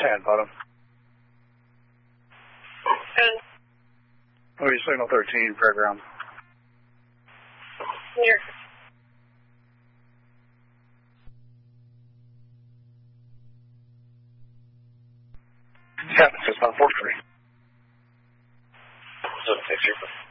10, bottom. Oh, you signal 13, fairground. Here. Yeah, it's just on 4-3. So, 6